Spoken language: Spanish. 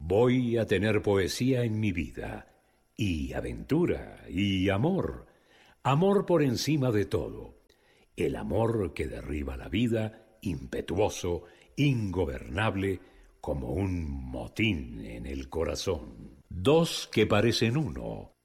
Voy a tener poesía en mi vida, y aventura, y amor. Amor por encima de todo. El amor que derriba la vida, impetuoso, ingobernable, como un motín en el corazón. Dos que parecen uno,